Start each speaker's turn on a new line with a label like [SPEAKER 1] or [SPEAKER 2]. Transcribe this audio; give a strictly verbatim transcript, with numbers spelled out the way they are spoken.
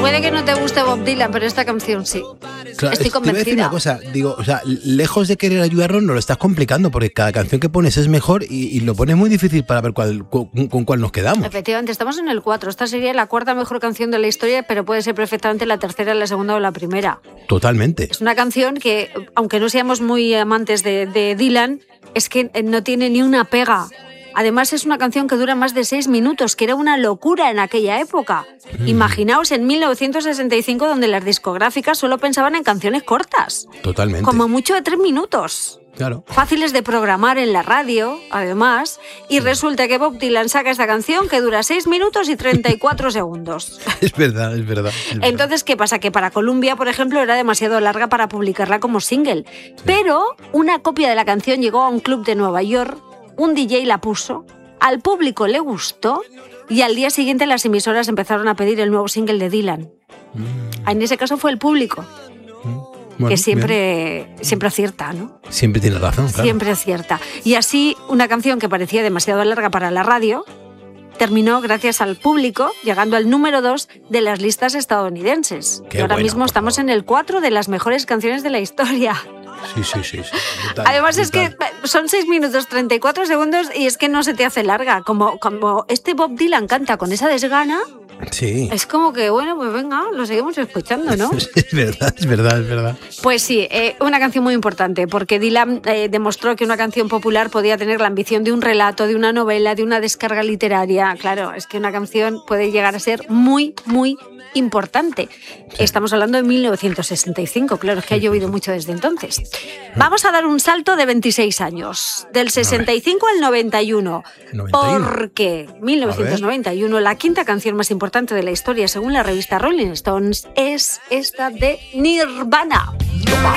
[SPEAKER 1] Puede que no te guste Bob Dylan, pero esta canción sí.
[SPEAKER 2] Claro,
[SPEAKER 1] Estoy
[SPEAKER 2] te iba a decir
[SPEAKER 1] convencida.
[SPEAKER 2] una cosa, digo, o sea, lejos de querer ayudarnos, nos lo estás complicando, porque cada canción que pones es mejor y, y lo pones muy difícil para ver cuál, con, con cuál nos quedamos.
[SPEAKER 1] Efectivamente, estamos en el cuatro. Esta sería la cuarta mejor canción de la historia, pero puede ser perfectamente la tercera, la segunda o la primera.
[SPEAKER 2] Totalmente.
[SPEAKER 1] Es una canción que, aunque no seamos muy amantes de, de Dylan, es que no tiene ni una pega. Además, es una canción que dura más de seis minutos, que era una locura en aquella época. Mm. Imaginaos en mil novecientos sesenta y cinco, donde las discográficas solo pensaban en canciones cortas.
[SPEAKER 2] Totalmente.
[SPEAKER 1] Como mucho de tres minutos.
[SPEAKER 2] Claro. Fáciles
[SPEAKER 1] de programar en la radio, además, y resulta que Bob Dylan saca esta canción que dura seis minutos y treinta y cuatro segundos.
[SPEAKER 2] Es verdad, es verdad. Es verdad.
[SPEAKER 1] Entonces, ¿qué pasa? Que para Columbia, por ejemplo, era demasiado larga para publicarla como single. Sí. Pero una copia de la canción llegó a un club de Nueva York, un D J la puso, al público le gustó y al día siguiente las emisoras empezaron a pedir el nuevo single de Dylan. Mm. En ese caso fue el público. Mm. Bueno, que siempre, siempre acierta, ¿no?
[SPEAKER 2] Siempre tiene razón, claro.
[SPEAKER 1] Siempre acierta. Y así, una canción que parecía demasiado larga para la radio terminó gracias al público, llegando al número dos de las listas estadounidenses.
[SPEAKER 2] Qué
[SPEAKER 1] y ahora
[SPEAKER 2] bueno,
[SPEAKER 1] mismo estamos
[SPEAKER 2] favor.
[SPEAKER 1] en el cuatro de las mejores canciones de la historia.
[SPEAKER 2] Sí, sí, sí. sí. Brutal,
[SPEAKER 1] Además
[SPEAKER 2] brutal.
[SPEAKER 1] es que son seis minutos treinta y cuatro segundos y es que no se te hace larga. Como, como este Bob Dylan canta con esa desgana,
[SPEAKER 2] sí.
[SPEAKER 1] Es como que, bueno, pues venga, lo seguimos escuchando, ¿no?
[SPEAKER 2] Es verdad, es verdad, es verdad.
[SPEAKER 1] Pues sí, eh, una canción muy importante, porque Dylan eh, demostró que una canción popular podía tener la ambición de un relato, de una novela, de una descarga literaria. Claro, es que una canción puede llegar a ser muy, muy importante. Sí. Estamos hablando de mil novecientos sesenta y cinco, claro, es que ha llovido mucho desde entonces. Vamos a dar un salto de veintiséis años, del sesenta y cinco al noventa y uno,
[SPEAKER 2] noventa y uno.
[SPEAKER 1] Porque mil novecientos noventa y uno, la quinta canción más importante de la historia, según la revista Rolling Stones, es esta de Nirvana.